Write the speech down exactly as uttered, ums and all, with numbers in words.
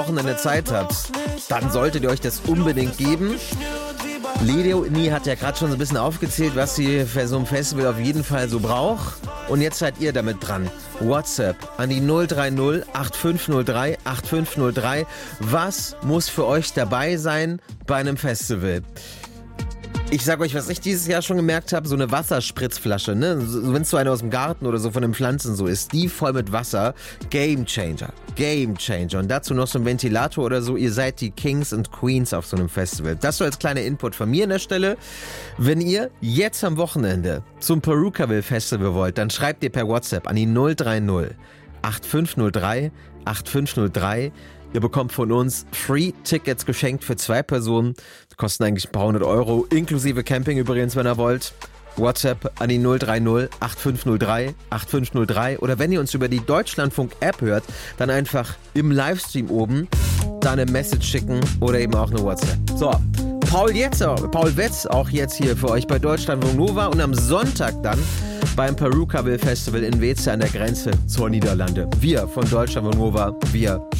Wochenende Zeit habt, dann solltet ihr euch das unbedingt geben. Leonie hat ja gerade schon so ein bisschen aufgezählt, was sie für so ein Festival auf jeden Fall so braucht. Und jetzt seid ihr damit dran. WhatsApp an die null drei null acht fünf null drei acht fünf null drei. Was muss für euch dabei sein bei einem Festival? Ich sag euch, was ich dieses Jahr schon gemerkt habe, so eine Wasserspritzflasche, ne? So, wenn es so eine aus dem Garten oder so von den Pflanzen so ist, die voll mit Wasser, Game Changer, Game Changer. Und dazu noch so ein Ventilator oder so, ihr seid die Kings und Queens auf so einem Festival. Das so als kleiner Input von mir an der Stelle. Wenn ihr jetzt am Wochenende zum Perukaville Festival wollt, dann schreibt ihr per WhatsApp an die null drei null acht fünf null drei acht fünf null drei. Ihr bekommt von uns Free-Tickets geschenkt für zwei Personen. Die kosten eigentlich ein paar hundert Euro, inklusive Camping übrigens, wenn ihr wollt. WhatsApp an die null drei null acht fünf null drei acht fünf null drei. Oder wenn ihr uns über die Deutschlandfunk-App hört, dann einfach im Livestream oben da eine Message schicken oder eben auch eine WhatsApp. So, Paul Jetzer, Paul Wetz auch jetzt hier für euch bei Deutschlandfunk Nova und am Sonntag dann beim Perukaville Festival in Weeze an der Grenze zur Niederlande. Wir von Deutschlandfunk Nova, wir